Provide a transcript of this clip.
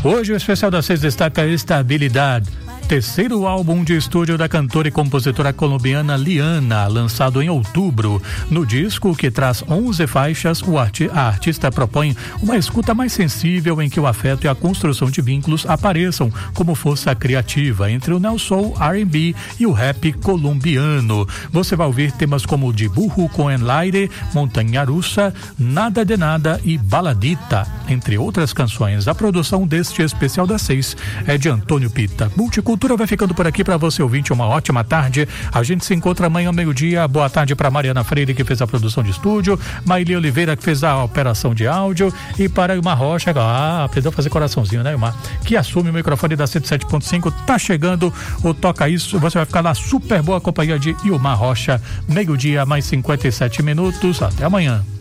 Hoje o especial das 6 destaca Estabilidade, terceiro álbum de estúdio da cantora e compositora colombiana Liana, lançado em outubro. No disco, que traz 11 faixas, a artista propõe uma escuta mais sensível em que o afeto e a construção de vínculos apareçam como força criativa entre o neo soul, R&B e o rap colombiano. Você vai ouvir temas como De Burro com Enlaire, Montanha Russa, Nada de Nada e Baladita, entre outras canções. A produção deste especial das 6 é de Antônio Pita. Multicultura vai ficando por aqui para você ouvinte, uma ótima tarde. A gente se encontra amanhã ao meio-dia. Boa tarde para Mariana Freire, que fez a produção de estúdio, Maíli Oliveira, que fez a operação de áudio, e para Ilmar Rocha, aprendeu a fazer coraçãozinho, né, Ilmar? Que assume o microfone da 107.5. Tá chegando o Toca Isso. Você vai ficar na super boa companhia de Ilmar Rocha. Meio-dia, mais 57 minutos. Até amanhã.